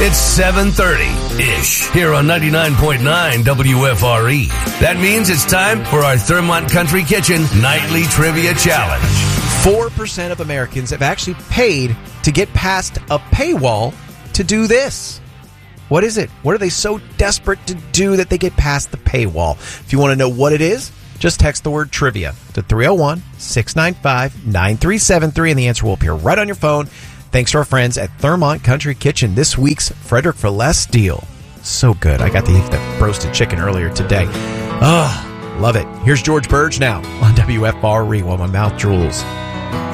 It's 7:30-ish here on 99.9 WFRE. That means it's time for our Thermont Country Kitchen Nightly Trivia Challenge. 4% of Americans have actually paid to get past a paywall to do this. What is it? What are they so desperate to do that they get past the paywall? If you want to know what it is, just text the word trivia to 301-695-9373 and the answer will appear right on your phone. Thanks to our friends at Thermont Country Kitchen. This week's Frederick Fillet deal. So good. I got to eat the roasted chicken earlier today. Love it. Here's George Burge now on WFRE while my mouth drools.